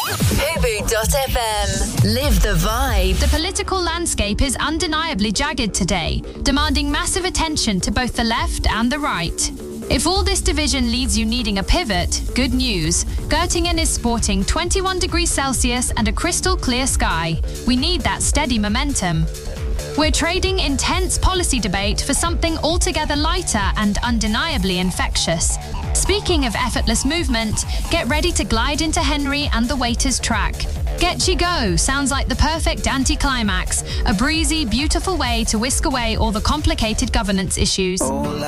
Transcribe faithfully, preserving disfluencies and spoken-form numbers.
Fubu dot F M. Live the vibe. The political landscape is undeniably jagged today, demanding massive attention to both the left and the right. If all this division leaves you needing a pivot, good news. Göttingen is sporting twenty-one degrees Celsius and a crystal clear sky. We need that steady momentum. We're trading intense policy debate for something altogether lighter and undeniably infectious. Speaking of effortless movement, get ready to glide into Henry and the waiter's track. Get Ye Go sounds like the perfect anticlimax, a breezy, beautiful way to whisk away all the complicated governance issues.